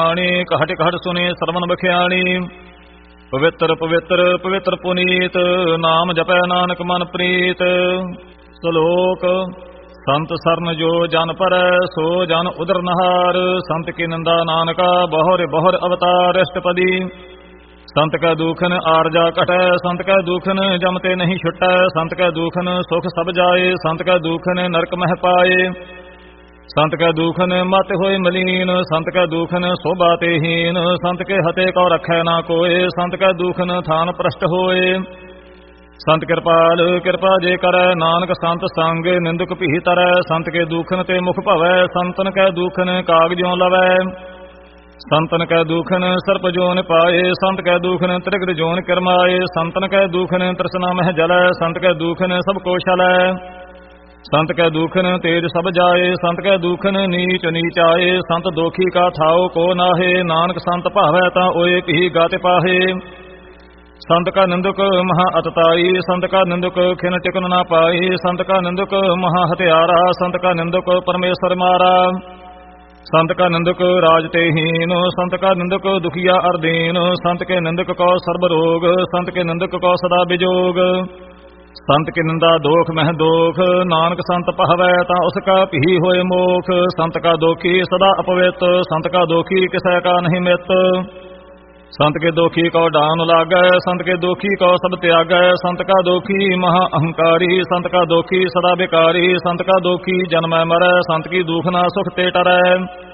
कहट कहट सुने सरवन बख्याणी। पवित्र पवित्र पवित्र पुनीत नाम जपै नानक मन प्रीत। श्लोक संत सरन जो जन पर सो जन उदर नहार। संत की निंदा नानका बहुर बहुर अवतार अष्टपदी। संत कै दुखन आरजा कटै संत कै दुखन जमते नहीं छुटै। संत कै दुखन सुख सब जाए संत कै दुखन नरक मह पाए। संत कै दुखन मत होए मलीन संत कै दुखन शोभा ते हीन। संत के हते कौ रखै ना कोय संत कै दुखन थान भ्रष्ट होए। संत कृपाल कृपा जे करै नानक संत संग निंदक भी तरै। संत के दुखन ते मुख भवै संतन कै दुखन कागजों लवै। संतन कै दुखन सर्प जोन पाए संत कै दुखन त्रिगड़ जोन करमाए। संतन कै दुखन तृष्णा मह जलै संत कै दुखन सब को छलै। संत कै दुखन तेज सब जाए संत कै दुखन नीच नीच आए। संत दोखी का थाओ को नाहे नानक संत भावै ता ओए भी गाते पाहे। संत का निंदक महा अतताई संत का निंदक खिन टिकन ना पाई। संत का निंदक महा हत्यारा संत का निंदक परमेश्वर मारा। संत का निंदक राज ते हीन संत का निंदक दुखिया अरदीन। संत के निंदक को सर्ब रोग संत के निंदक को सदा बिजोग। संत की निंदा दोख मह दोख नानक संत पहवै ता उसका भी होए मोख। संत का दोखी सदा अपवित संत का दोखी किसै का नहीं मित। संत के दोखी को डान लागै संत के दोखी को सब त्यागै। संत का दोखी महा अहंकारी संत का दोखी सदा बेकारी। संत का दोखी जन्मै मरै संत की दुख ना सुख ते टरै।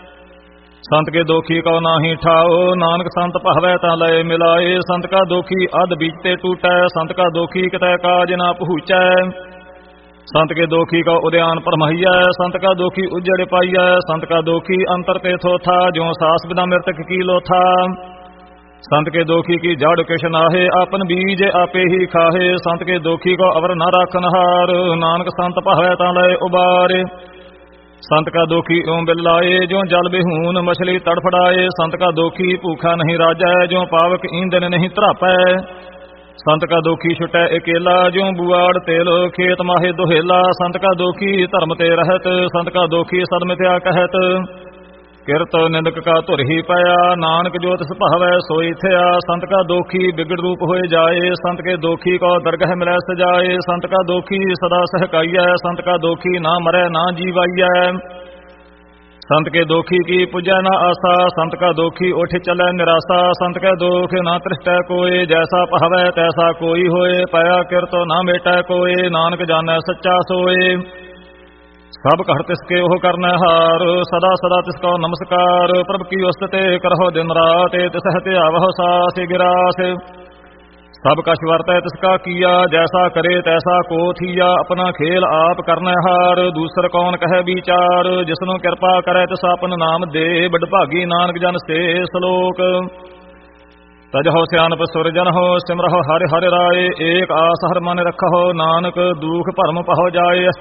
संत के दोखी को नाही ठाओ नानक संत पहवै ता लय मिलाए। संत का दोखी अध बीजते टूटै संत का दोखी कितै काज ना पहुँचै। संत के दोखी का उद्यान परमहिया संत का दोखी उज्जड़ पाइयै। संत का दोखी अंतर ते थोथा जो सास बिना मृतक की लोथा। संत के दोखी की जड़ किश नाहे आपन बीज आपे ही खाहे। संत के दोखी को अवर न राखन हार नानक संत पहवै ता लय उबारे। संत का दोखी ओं बिल्लाए जो जल बेहून मछली तड़फड़ाए। संत का दोखी भूखा नहीं राजै जो पावक ईंधन नहीं त्रापै। संत का दोखी छुटै अकेला जो बुआड़ तेल खेत माहे दोहेला। संत का दोखी धर्म ते रहत संत का दोखी सदमिथ्या कहत। किरत निंदक का धुर ही पाया नानक जो तिस भावै सोई थया। संत का दोखी बिगड़ रूप होए जाए संत के दोखी को दरगह मिलै सजाए। संत का दोखी सदा सहकाइयै संत का दोखी ना मरै ना जीवाइयै। संत के दोखी की पुजै ना आसा संत का दोखी उठ चलै निराशा। संत के दोख ना तृष्टै कोय जैसा भावै तैसा कोई होए। पाया किरत ना मेटै कोय नानक जानै सच्चा सोए। सब घट तिसके ओह करनै हार सदा सदा तिसको नमस्कार। प्रभ की उस्तते करहो दिन रात तिस हते आवहो सास गिरास। सब कछ वर्तै तिसका किया जैसा करे तैसा को थिया। अपना खेल आप करनै हार दूसर कौन कहे विचार। जिसनु कृपा करे तिस आपन नाम दे बडभागी नानक जन से। श्लोक तजहो सियानप सुरजन हो सिमरहो हरि हरि राय। एक आस हर मन रखहो नानक दुख भरम पहो जाए।